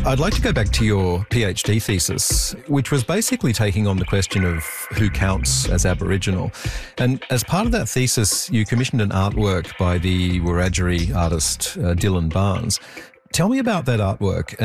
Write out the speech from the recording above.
I'd like to go back to your PhD thesis, which was basically taking on the question of who counts as Aboriginal. And as part of that thesis, you commissioned an artwork by the Wiradjuri artist Dylan Barnes. Tell me about that artwork